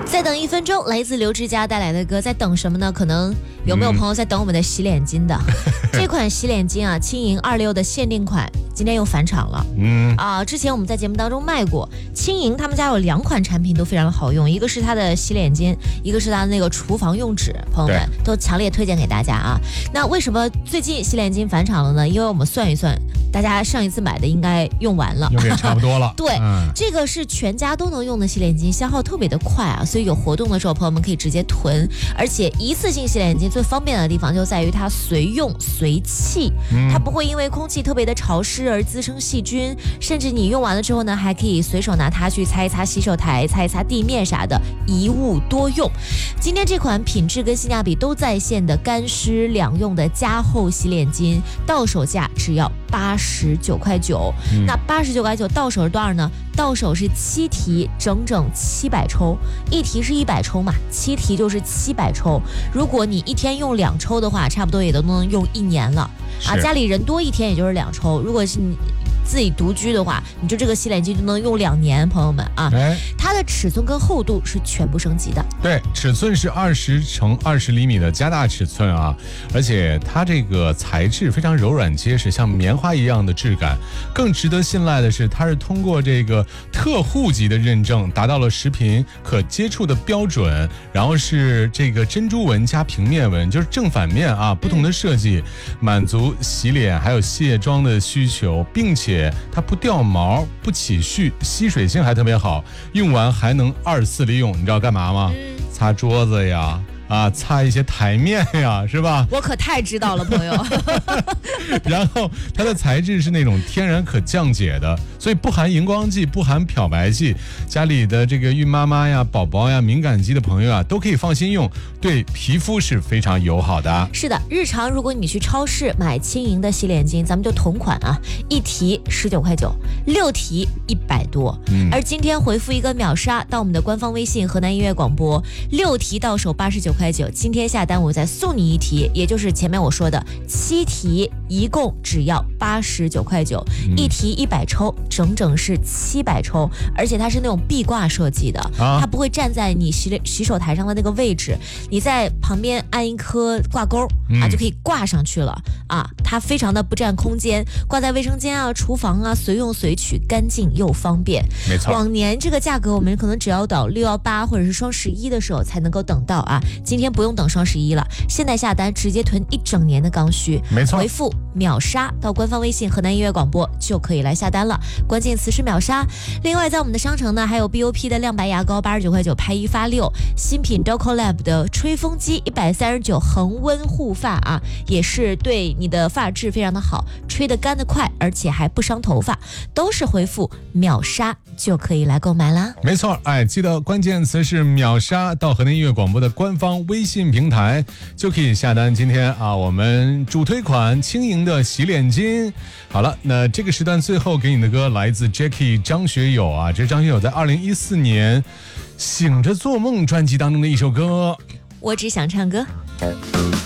再等1分钟，来自刘志佳带来的歌。在等什么呢？可能有没有朋友在等我们的洗脸巾的？这款洗脸巾啊，轻盈26的限定款，今天又返场了。之前我们在节目当中卖过。轻盈他们家有2款产品都非常的好用，一个是它的洗脸巾，一个是它的那个厨房用纸，朋友们都强烈推荐给大家啊。那为什么最近洗脸巾返场了呢？因为我们算一算，大家上一次买的应该用完了， 用也差不多了。 对，这个是全家都能用的洗脸巾，消耗特别的快啊，所以有活动的时候，朋友们可以直接囤。而且一次性洗脸巾最方便的地方就在于它随用随弃，它不会因为空气特别的潮湿而滋生细菌，甚至你用完了之后呢，还可以随手拿它去擦一擦洗手台、擦一擦地面啥的，一物多用。今天这款品质跟性价比都在线的干湿两用的加厚洗脸巾，到手价只要89.9块。那89.9块到手是多少呢？到手是7提，整整700抽，一提是100抽嘛，7提就是700抽。如果你一天用2抽的话，差不多也都能用1年了啊。家里人多一天也就是2抽，如果是你自己独居的话，你就这个洗脸巾就能用2年，朋友们啊。它的尺寸跟厚度是全部升级的。 对，尺寸是20×20厘米的加大尺寸啊，而且它这个材质非常柔软结实，像棉花一样的质感。更值得信赖的是，它是通过这个特护级的认证，达到了食品可接触的标准，然后是这个珍珠纹加平面纹，就是正反面啊，不同的设计，满足洗脸还有卸妆的需求，并且它不掉毛、不起絮，吸水性还特别好，用完还能2次利用。你知道干嘛吗？擦桌子呀。擦一些台面呀，是吧？ 我可太知道了，朋友。 然后它的材质是那种天然可降解的，所以不含荧光剂，不含漂白剂。家里的这个孕妈妈呀、宝宝呀、敏感肌的朋友啊，都可以放心用，对皮肤是非常友好的。 是的，日常如果你去超市买轻盈的洗脸巾，咱们就同款啊，1提19.9块，6提100多。而今天回复一个秒杀到我们的官方微信河南音乐广播，6提到手89.9块，今天下单我再送你1提，也就是前面我说的7提，一共只要89.9块，1提100抽，整整是700抽，而且它是那种壁挂设计的，它不会站在你洗手台上的那个位置，你在旁边按一颗挂钩就可以挂上去了啊，它非常的不占空间，挂在卫生间啊、厨房啊，随用随取，干净又方便。 没错， 往年这个价格我们可能只要等618或者是双11的时候才能够等到啊，今天不用等双11了，现在下单直接囤1整年的刚需。 没错， 回复秒杀到官方微信河南音乐广播就可以来下单了，关键词是秒杀。另外在我们的商城呢，还有 BOP 的亮白牙膏89.9块，拍1发6，新品 Docolab 的吹风机139，恒温护发啊，也是对你的发质非常的好，吹得干得快，而且还不伤头发，都是回复秒杀就可以来购买啦。 没错，记得关键词是秒杀，到河南音乐广播的官方微信平台就可以下单。今天我们主推款轻盈的洗脸巾。好了，那这个时段最后给你的歌来自 Jackie 张学友啊，这是张学友在2014年醒着做梦专辑当中的一首歌。 我只想唱歌。